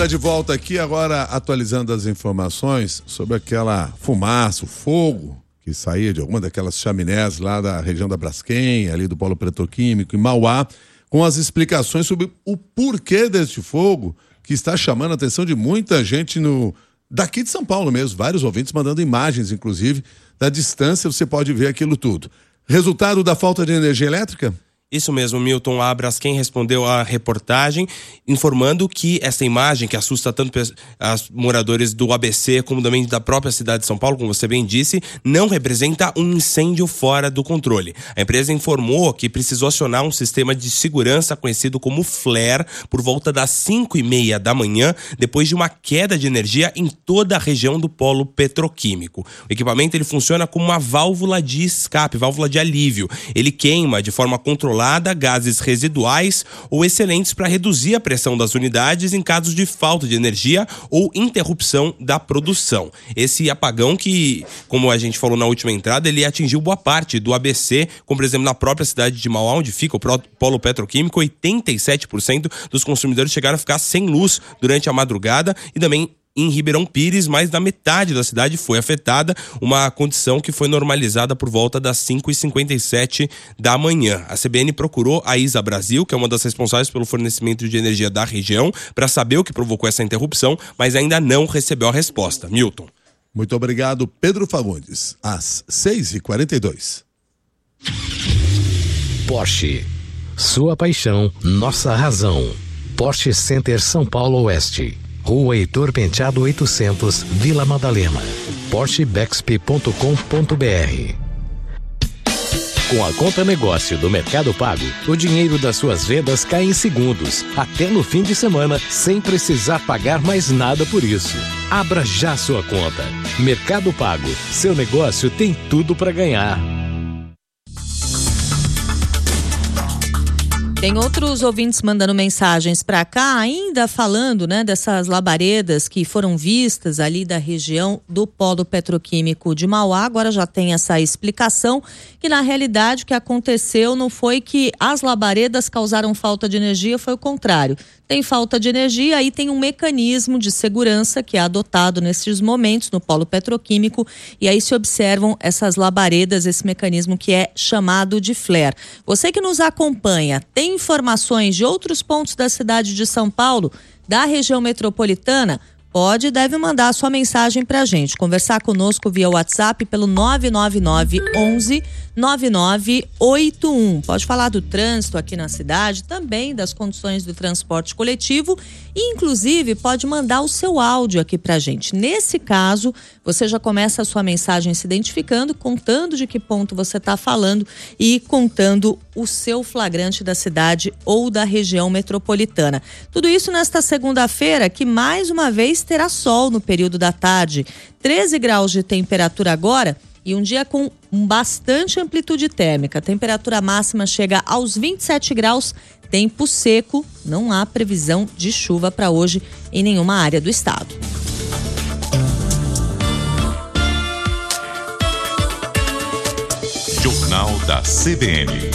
De volta aqui agora, atualizando as informações sobre aquela fumaça, o fogo que saía de alguma daquelas chaminés lá da região da Braskem, ali do Polo Petroquímico, em Mauá, com as explicações sobre o porquê deste fogo, que está chamando a atenção de muita gente daqui de São Paulo mesmo, vários ouvintes mandando imagens, inclusive, da distância, você pode ver aquilo tudo. Resultado da falta de energia elétrica? Isso mesmo, Milton. A Braskem respondeu à reportagem, informando que essa imagem, que assusta tanto os moradores do ABC como também da própria cidade de São Paulo, como você bem disse, não representa um incêndio fora do controle. A empresa informou que precisou acionar um sistema de segurança conhecido como flare por volta das 5:30 da manhã, depois de uma queda de energia em toda a região do polo petroquímico. O equipamento ele funciona como uma válvula de escape, válvula de alívio. Ele queima de forma controlada gases residuais ou excelentes para reduzir a pressão das unidades em casos de falta de energia ou interrupção da produção. Esse apagão que, como a gente falou na última entrada, ele atingiu boa parte do ABC, como por exemplo na própria cidade de Mauá, onde fica o polo petroquímico. 87% dos consumidores chegaram a ficar sem luz durante a madrugada, e também em Ribeirão Pires, mais da metade da cidade foi afetada, uma condição que foi normalizada por volta das 5:57 da manhã. A CBN procurou a ISA Brasil, que é uma das responsáveis pelo fornecimento de energia da região, para saber o que provocou essa interrupção, mas ainda não recebeu a resposta. Milton. Muito obrigado, Pedro Fagundes. Às 6h42. Porsche. Sua paixão, nossa razão. Porsche Center São Paulo Oeste. Rua Heitor Penteado 800, Vila Madalena. PorscheBexp.com.br. Com a conta negócio do Mercado Pago, o dinheiro das suas vendas cai em segundos, até no fim de semana, sem precisar pagar mais nada por isso. Abra já sua conta. Mercado Pago, seu negócio tem tudo para ganhar. Tem outros ouvintes mandando mensagens para cá, ainda falando, dessas labaredas que foram vistas ali da região do polo petroquímico de Mauá. Agora já tem essa explicação, que na realidade o que aconteceu não foi que as labaredas causaram falta de energia, foi o contrário. Tem falta de energia, aí tem um mecanismo de segurança que é adotado nesses momentos no polo petroquímico, e aí se observam essas labaredas, esse mecanismo que é chamado de flare. Você que nos acompanha, tem informações de outros pontos da cidade de São Paulo, da região metropolitana? Pode e deve mandar a sua mensagem pra gente, conversar conosco via WhatsApp pelo 999-11-9981. Pode falar do trânsito aqui na cidade, também das condições do transporte coletivo e inclusive pode mandar o seu áudio aqui pra gente. Nesse caso, você já começa a sua mensagem se identificando, contando de que ponto você está falando e contando o seu flagrante da cidade ou da região metropolitana. Tudo isso nesta segunda-feira, que mais uma vez terá sol no período da tarde. 13 graus de temperatura agora e um dia com bastante amplitude térmica. A temperatura máxima chega aos 27 graus, tempo seco, não há previsão de chuva para hoje em nenhuma área do estado. Jornal da CBN.